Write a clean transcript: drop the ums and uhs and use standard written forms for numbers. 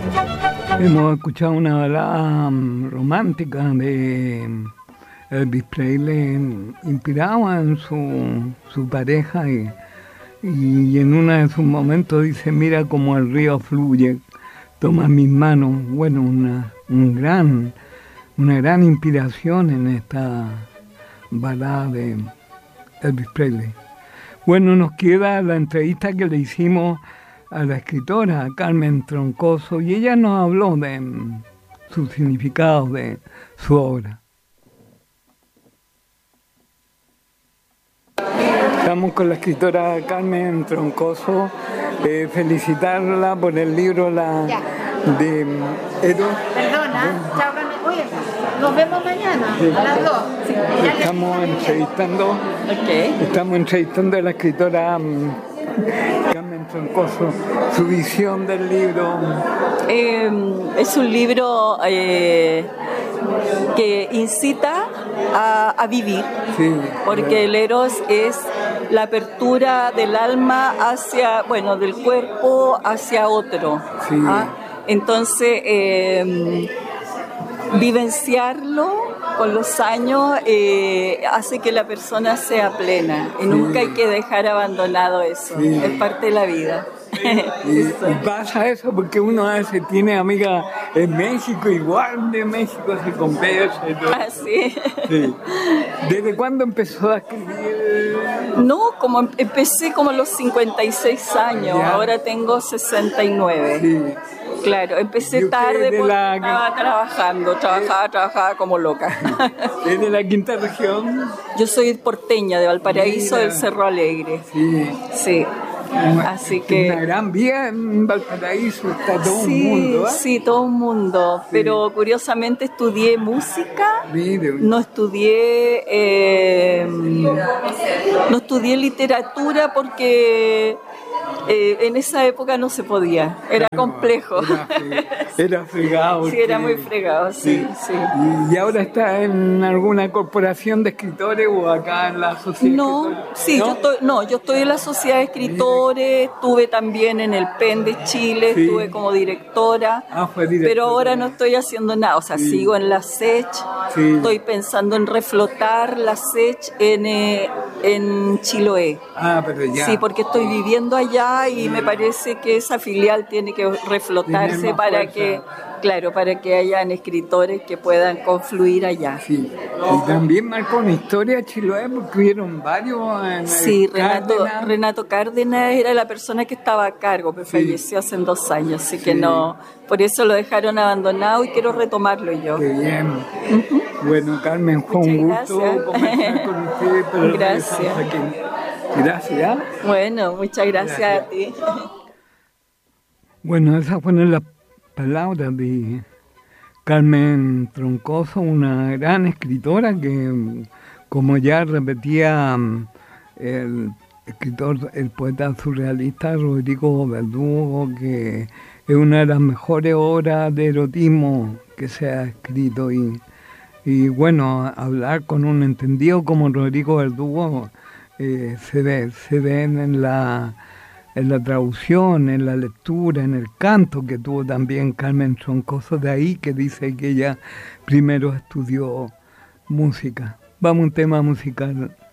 Hemos escuchado una balada romántica de Elvis Presley, inspirado en su pareja y en uno de sus momentos dice: mira cómo el río fluye, toma mis manos. Bueno, una gran inspiración en esta balada de Elvis Presley. Bueno, nos queda la entrevista que le hicimos a la escritora Carmen Troncoso y ella nos habló de su significado, de su obra. Estamos con la escritora Carmen Troncoso, felicitarla por el libro de Edo. Perdona, chao Carmen. Oye, nos vemos mañana a las 2. Sí, estamos entrevistando a la escritora Carmen Troncoso, su visión del libro. Es un libro que incita a vivir, sí, porque el Eros es la apertura del alma hacia, bueno, del cuerpo hacia otro. Sí. Entonces, vivenciarlo con los años hace que la persona sea plena y nunca hay que dejar abandonado eso, es parte de la vida. Y pasa eso porque uno a veces tiene amigas en México, igual de México se conversa y todo. Ah, sí. Sí. ¿Desde cuándo empezó a escribir? No, empecé como a los 56 años, ya. Ahora tengo 69. Sí. Claro, empecé tarde porque estaba trabajaba como loca. ¿Es de la quinta región? Yo soy porteña, de Valparaíso, del Cerro Alegre. Sí. Sí. Así que una gran vía en Valparaíso, está todo un mundo, ¿eh? Sí, todo un mundo, sí. Pero curiosamente estudié música, no estudié literatura porque en esa época no se podía, era complejo. Era fregado. Sí, era muy fregado, sí. ¿Y ahora está en alguna corporación de escritores o acá en la sociedad? No, sí, ¿no? Yo estoy en la sociedad de escritores, estuve también en el PEN de Chile, estuve como directora, pero ahora no estoy haciendo nada, o sea, sigo en la SECH, estoy pensando en reflotar la SECH en Chiloé. Pero ya. Sí, porque estoy viviendo allá y me parece que esa filial tiene que reflotarse para que hayan escritores que puedan confluir allá. Sí. Y también marcó una historia Chiloé porque hubieron varios. Sí, Renato Cárdenas era la persona que estaba a cargo, pero falleció hace 2 años, así que no, por eso lo dejaron abandonado y quiero retomarlo yo. Qué bien. Uh-huh. Bueno, Carmen, fue un gusto conversar con usted. Pero gracias. Gracias. Bueno, muchas gracias a ti. Bueno, esas fueron las palabras de Carmen Troncoso, una gran escritora que, como ya repetía el poeta surrealista Rodrigo Verdugo, que es una de las mejores obras de erotismo que se ha escrito y bueno, hablar con un entendido como Rodrigo Verdugo se ven en la traducción, en la lectura, en el canto que tuvo también Carmen Troncoso, de ahí que dice que ella primero estudió música. Vamos a un tema musical.